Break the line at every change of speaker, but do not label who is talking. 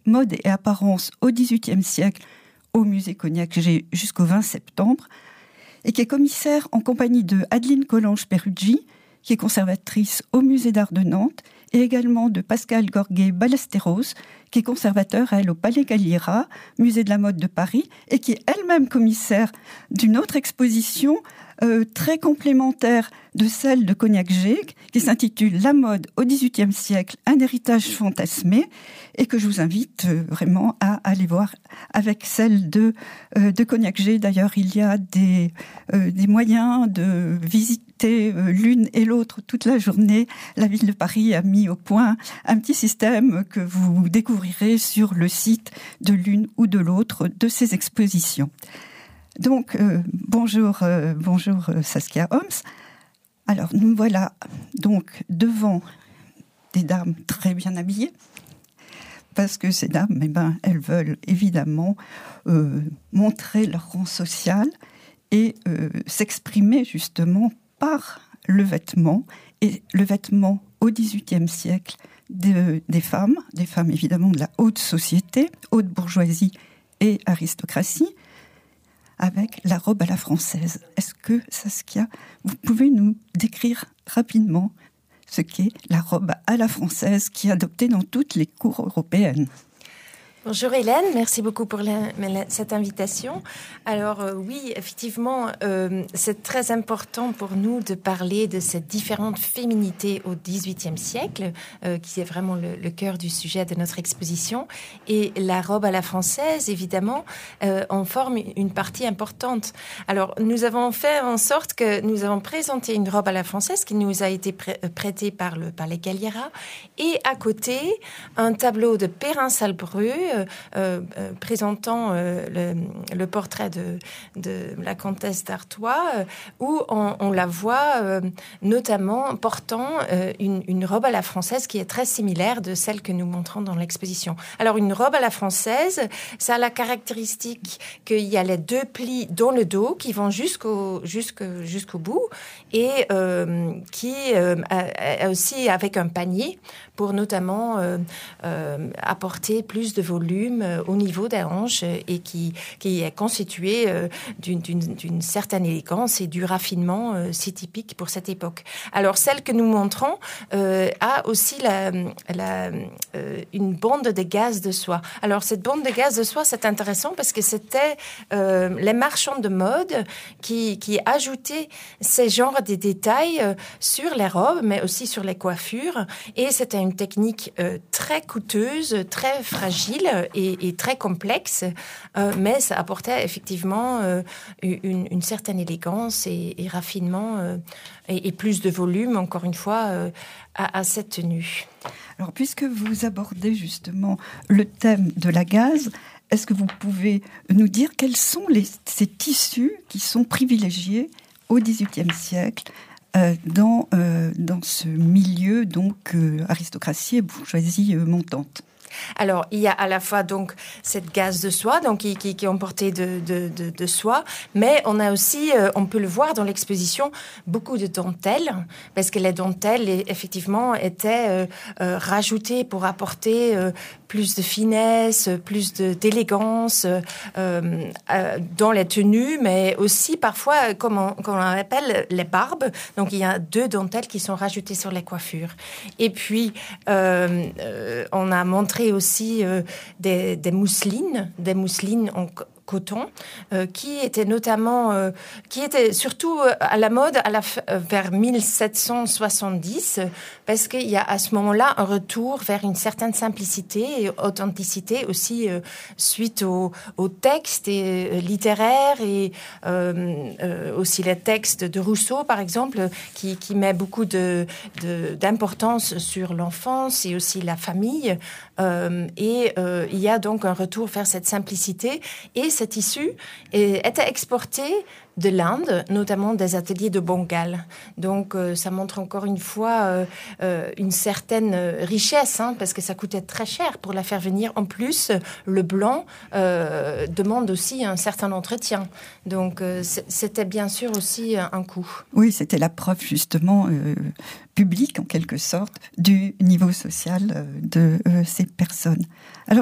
mode et apparence au XVIIIe siècle au musée Cognac-G jusqu'au 20 septembre, et qui est commissaire en compagnie de Adeline Collange-Peruggi, qui est conservatrice au musée d'art de Nantes, et également de Pascal Gorguet-Ballesteros, qui est conservateur, elle, au Palais Galliera, musée de la mode de Paris, et qui est elle-même commissaire d'une autre exposition très complémentaire de celle de Cognac-G, qui s'intitule « La mode au XVIIIe siècle, un héritage fantasmé », et que je vous invite vraiment à aller voir avec celle de Cognac-G. D'ailleurs, il y a des moyens de visiter l'une et l'autre toute la journée. La ville de Paris a mis au point un petit système que vous découvrirez sur le site de l'une ou de l'autre de ces expositions. Donc, bonjour Saskia Homs. Alors, nous voilà donc devant des dames très bien habillées, parce que ces dames, elles veulent évidemment montrer leur rang social et s'exprimer justement par le vêtement, et le vêtement au XVIIIe siècle des femmes évidemment de la haute société, haute bourgeoisie et aristocratie, avec la robe à la française. Est-ce que, Saskia, vous pouvez nous décrire rapidement ce qu'est la robe à la française qui est adoptée dans toutes les cours européennes ?
Bonjour Hélène, merci beaucoup pour cette invitation. Alors oui, effectivement, c'est très important pour nous de parler de cette différente féminité au XVIIIe siècle, qui est vraiment le cœur du sujet de notre exposition. Et la robe à la française, évidemment, en forme une partie importante. Alors nous avons fait en sorte que nous avons présenté une robe à la française qui nous a été prêtée par le Palais Galliera, et à côté, un tableau de Perrin-Salbreux, présentant le portrait de la comtesse d'Artois, où on la voit notamment portant une robe à la française qui est très similaire de celle que nous montrons dans l'exposition. Alors une robe à la française, ça a la caractéristique qu'il y a les deux plis dans le dos qui vont jusqu'au bout, et qui aussi avec un panier pour notamment apporter plus de volume au niveau des hanches, et qui est constitué d'une certaine élégance et du raffinement si typique pour cette époque. Alors celle que nous montrons a aussi une bande de gaze de soie. Alors cette bande de gaze de soie, c'est intéressant parce que c'était les marchands de mode qui ajoutaient ces genres de détails sur les robes, mais aussi sur les coiffures, et c'était une technique très coûteuse, très fragile et très complexe, mais ça apportait effectivement une certaine élégance et raffinement et plus de volume, encore une fois, à cette tenue.
Alors, puisque vous abordez justement le thème de la gaze, est-ce que vous pouvez nous dire quels sont ces tissus qui sont privilégiés au XVIIIe siècle dans ce milieu, donc aristocratie et bourgeoisie montante?
Alors, il y a à la fois donc cette gaze de soie, donc qui est emportée de soie, mais on a aussi, on peut le voir dans l'exposition, beaucoup de dentelles, parce que les dentelles effectivement étaient rajoutées pour apporter plus de finesse, plus d'élégance dans les tenues, mais aussi parfois, comme on appelle, les barbes. Donc il y a deux dentelles qui sont rajoutées sur les coiffures. Et puis on a montré aussi des mousselines en coton, qui était notamment, qui était surtout à la mode vers 1770, parce qu'il y a à ce moment-là un retour vers une certaine simplicité et authenticité aussi suite aux textes littéraires et aussi les textes de Rousseau, par exemple, qui met beaucoup d'importance sur l'enfance et aussi la famille. Il y a donc un retour vers cette simplicité, et ce tissu était exporté de l'Inde, notamment des ateliers de Bengale. Donc, ça montre encore une fois une certaine richesse, parce que ça coûtait très cher pour la faire venir. En plus, le blanc demande aussi un certain entretien. Donc, c'était bien sûr aussi un coût.
Oui, c'était la preuve justement publique, en quelque sorte, du niveau social de ces personnes. Alors,